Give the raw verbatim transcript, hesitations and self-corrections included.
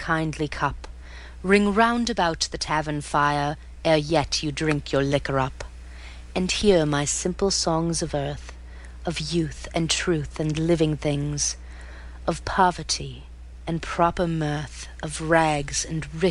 kindly cup, Ring round about the tavern fire, ere yet you drink your liquor up, And hear my simple songs of earth, of youth and truth and living things, Of poverty and proper mirth, of rags and rich